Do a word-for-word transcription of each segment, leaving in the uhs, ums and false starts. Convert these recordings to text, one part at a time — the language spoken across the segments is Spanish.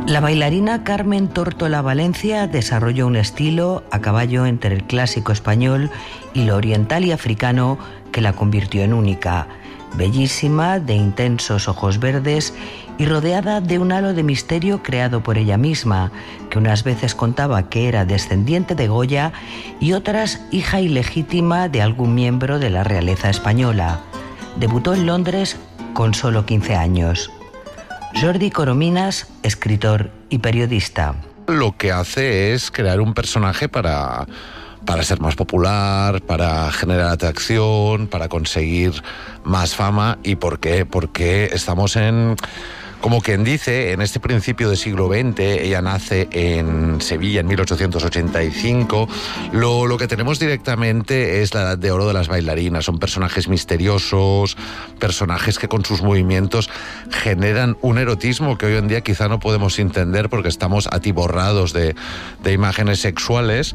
La bailarina Carmen Tórtola Valencia desarrolló un estilo a caballo entre el clásico español y lo oriental y africano que la convirtió en única. Bellísima, de intensos ojos verdes y rodeada de un halo de misterio creado por ella misma, que unas veces contaba que era descendiente de Goya y otras hija ilegítima de algún miembro de la realeza española. Debutó en Londres con solo quince años. Jordi Corominas, escritor y periodista. Lo que hace es crear un personaje para, para ser más popular, para generar atracción, para conseguir más fama. ¿Y por qué? Porque estamos en, como quien dice, en este principio del siglo veinte. Ella nace en Sevilla en mil ochocientos ochenta y cinco. Lo, lo que tenemos directamente es la edad de oro de las bailarinas. Son personajes misteriosos, personajes que con sus movimientos generan un erotismo que hoy en día quizá no podemos entender porque estamos atiborrados de, de imágenes sexuales.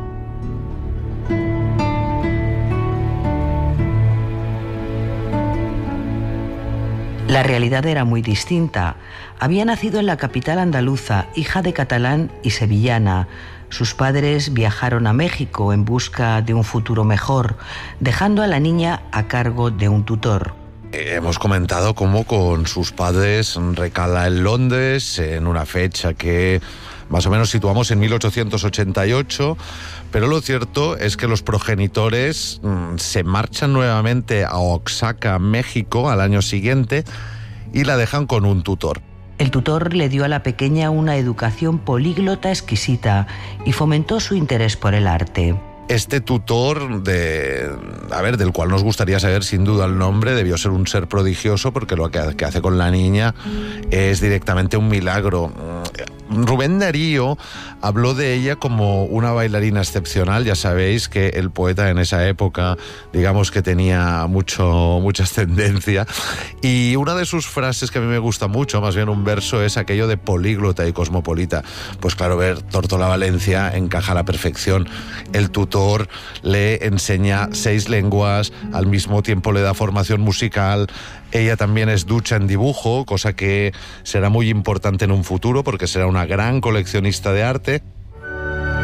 La realidad era muy distinta. Había nacido en la capital andaluza, hija de catalán y sevillana. Sus padres viajaron a México en busca de un futuro mejor, dejando a la niña a cargo de un tutor. Hemos comentado cómo con sus padres recala en Londres, en una fecha que más o menos situamos en mil ochocientos ochenta y ocho, pero lo cierto es que los progenitores mmm, se marchan nuevamente a Oaxaca, México, al año siguiente y la dejan con un tutor. El tutor le dio a la pequeña una educación políglota exquisita y fomentó su interés por el arte. Este tutor, de, a ver, del cual nos gustaría saber sin duda el nombre, debió ser un ser prodigioso porque lo que, que hace con la niña es directamente un milagro. Rubén Darío habló de ella como una bailarina excepcional. Ya sabéis que el poeta en esa época, digamos que tenía mucho, mucha ascendencia. Y una de sus frases que a mí me gusta mucho, más bien un verso, es aquello de políglota y cosmopolita. Pues claro, ver Tórtola Valencia encaja a la perfección. El tutor le enseña seis lenguas, al mismo tiempo le da formación musical. Ella también es ducha en dibujo, cosa que será muy importante en un futuro porque será una gran coleccionista de arte.